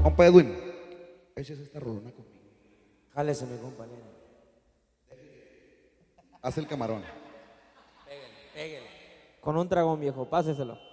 Compa Edwin, échese esta rolona conmigo. Jálese, mi compañero. Haz el camarón. Pégale. Con un dragón, viejo, páseselo.